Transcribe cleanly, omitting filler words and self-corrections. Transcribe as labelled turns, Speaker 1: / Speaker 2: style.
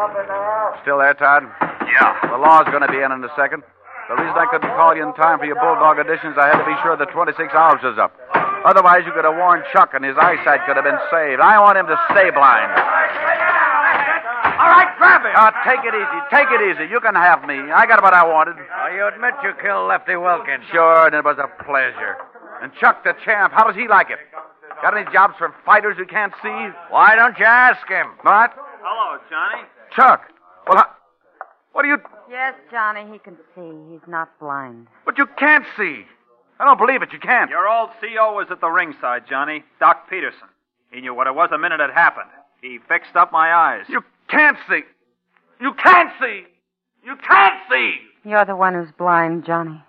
Speaker 1: Still there, Todd?
Speaker 2: Yeah.
Speaker 1: The law's going to be in a second. The reason I couldn't call you in time for your Bulldog auditions, I had to be sure the 26 hours was up. Otherwise, you could have warned Chuck and his eyesight could have been saved. I want him to stay blind.
Speaker 2: All right, grab him.
Speaker 1: Take it easy. Take it easy. You can have me. I got what I wanted.
Speaker 2: You admit you killed Lefty Wilkins.
Speaker 1: Sure, and it was a pleasure. And Chuck the champ, how does he like it? Got any jobs for fighters who can't see?
Speaker 2: Why don't you ask him?
Speaker 1: What?
Speaker 3: Hello, Johnny.
Speaker 1: Chuck. Well, what do you...
Speaker 4: Yes, Johnny, he can see. He's not blind.
Speaker 1: But you can't see. I don't believe it. You can't.
Speaker 3: Your old CO was at the ringside, Johnny. Doc Peterson. He knew what it was the minute it happened. He fixed up my eyes.
Speaker 1: You can't see. You can't see. You can't see.
Speaker 4: You're the one who's blind, Johnny.